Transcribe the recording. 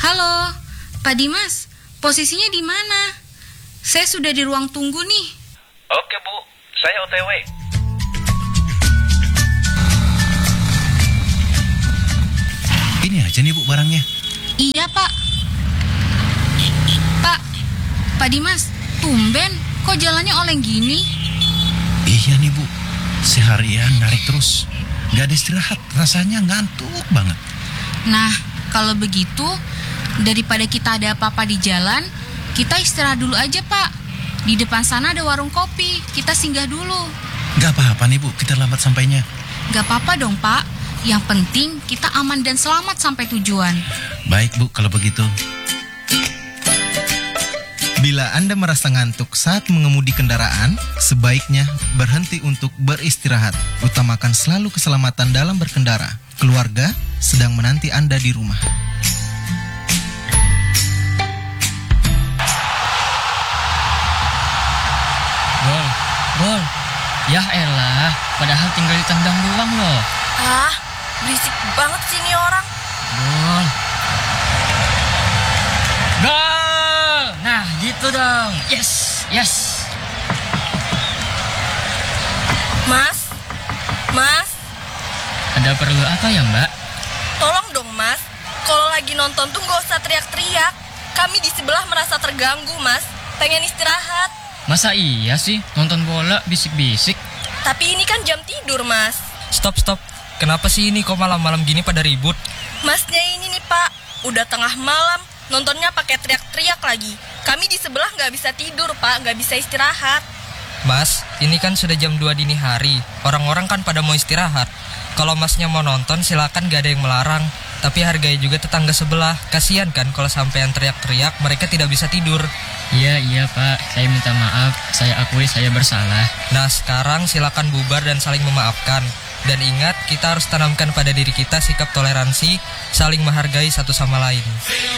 Halo, Pak Dimas, posisinya di mana? Saya sudah di ruang tunggu nih. Oke Bu, saya OTW. Ini aja nih Bu barangnya. Iya Pak. Pak Dimas, tumben, kok jalannya oleng gini? Iya nih Bu, seharian narik terus. Gak ada istirahat, rasanya ngantuk banget. Nah, kalau begitu, daripada kita ada apa-apa di jalan, kita istirahat dulu aja Pak. Di depan sana ada warung kopi, kita singgah dulu. Gak apa-apa nih Bu, kita lambat sampainya. Gak apa-apa dong Pak, yang penting kita aman dan selamat sampai tujuan. Baik Bu, kalau begitu. Bila Anda merasa ngantuk saat mengemudi kendaraan, sebaiknya berhenti untuk beristirahat. Utamakan selalu keselamatan dalam berkendara. Keluarga sedang menanti Anda di rumah. Bol, ya elah, padahal tinggal ditendang doang loh. Ah, berisik banget sih ini orang. Bol. Gol! Nah, gitu dong. Yes. Mas, Ada perlu apa ya, Mbak? tolong dong Mas. Kalau lagi nonton tuh gak usah teriak-teriak. Kami di sebelah merasa terganggu Mas. Pengen istirahat. Masa iya sih nonton bola bisik-bisik? Tapi ini kan jam tidur Mas. Stop. Kenapa sih ini kok malam-malam gini pada ribut? Masnya ini nih Pak, udah tengah malam, nontonnya pakai teriak-teriak lagi. Kami di sebelah gak bisa tidur Pak, gak bisa istirahat. Mas, ini kan sudah jam 2 dini hari. Orang-orang kan pada mau istirahat. Kalau masnya mau nonton silakan, gak ada yang melarang. Tapi hargai juga tetangga sebelah. Kasian kan kalau sampean teriak-teriak mereka tidak bisa tidur. Iya Pak, saya minta maaf. Saya akui saya bersalah. Nah sekarang silakan bubar dan saling memaafkan. Dan ingat, kita harus tanamkan pada diri kita sikap toleransi, saling menghargai satu sama lain.